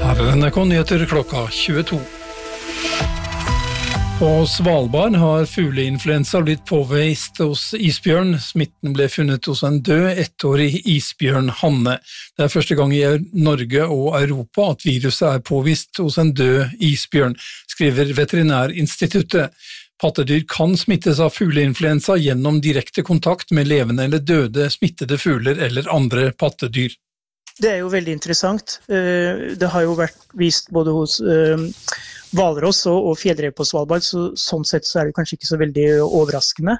Her NRK Nyheter klokka 22. På Svalbard har fugleinfluensa blitt påvist hos isbjørn. Smitten ble funnet hos en død ettårig isbjørnhanne. Det første gang i Norge og Europa at viruset er påvist hos en død isbjørn, skriver Veterinærinstituttet. Pattedyr kan smittes av fugleinfluensa gjennom direkte kontakt med levende eller døde smittede fugler eller andre pattedyr. Det er jo veldig interessant. Det har jo vært vist både hos hvalross og fjellrev på Svalbard, så sånn sett så er det kanskje ikke så veldig overraskende.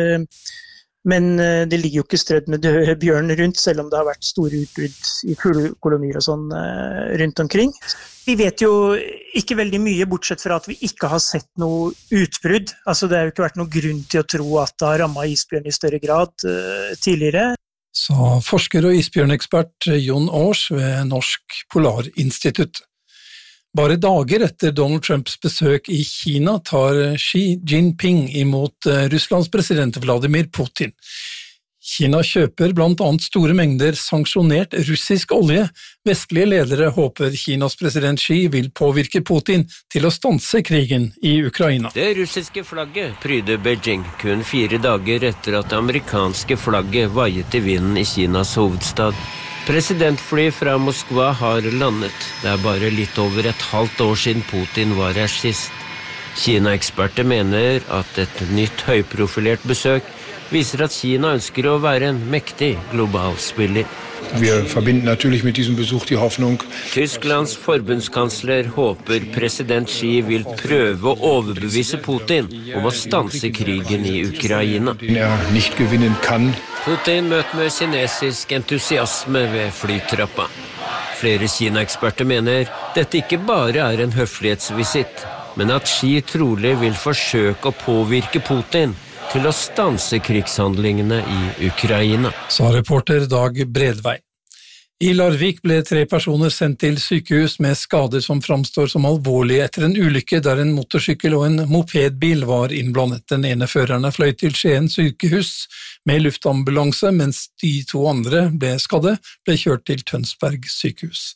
Men det ligger jo ikke strødd med døde bjørn rundt, selv om det har vært store utbrudd i fuglekolonier og sånn rundt omkring. Vi vet jo ikke veldig mye, bortsett fra at vi ikke har sett noe utbrudd. Altså det har jo ikke vært noen grunn til å tro at det har rammet isbjørn i større grad tidligere. Sa forsker og isbjørnekspert Jon Aars ved Norsk Polarinstitutt. Bare dager etter Donald Trumps besøk i Kina tar Xi Jinping imot Russlands president Vladimir Putin. Kina kjøper blant annet store mengder sanksjonert russisk olje. Vestlige ledere håper Kinas president Xi vil påvirke Putin til å stanse krigen i Ukraina. Det russiske flagget pryder Beijing kun 4 dager etter at det amerikanske flagget vaiet i vinden i Kinas hovedstad. Presidentfly fra Moskva har landet. Det er bare litt over et halvt år siden Putin var her sist. Kina-eksperter mener at et nytt høyprofilert besøk viser at Kina ønsker å være en mektig global spiller. Wir verbinden natürlich mit diesem Besuch die Hoffnung. Tysklands forbundskansler håper president Xi vil prøve å overbevise Putin om å stanse krigen i Ukraina. Den nicht gewinnen kann. Putin møter med kinesisk entusiasme ved flytrappa. Flere Kina-eksperter mener dette ikke bare er en høflighetsvisitt, men at Xi trolig vil forsøke å påvirke Putin til å stanse krigshandlingene i Ukraina. Sa reporter Dag Bredvei. I Larvik ble 3 personer sendt til sykehus med skader som framstår som alvorlige etter en ulykke der en motorsykkel og en mopedbil var innblandet. Den ene føreren fløy til Skien sykehus med luftambulanse, mens de 2 andre ble skadde, ble kjørt til Tønsberg sykehus.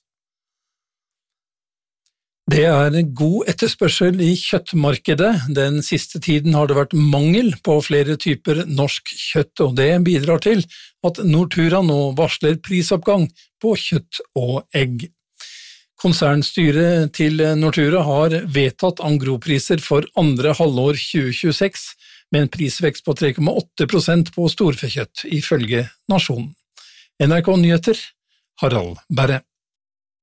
Det er god etterspørsel i kjøttmarkedet. Den siste tiden har det vært mangel på flere typer norsk kjøtt, og det bidrar til at Nortura nå varsler prisoppgang på kjøtt og egg. Konsernstyret til Nortura har vedtatt engrospriser for andre halvår 2026, med en prisvekst på 3,8% på storfekjøtt, ifølge Nasjonen. NRK Nyheter, Harald Berre.